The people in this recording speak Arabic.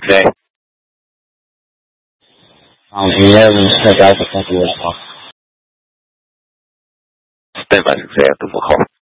ازاي؟ عن غياب المستجعات التي والخاص. طيب ازاي الفخار؟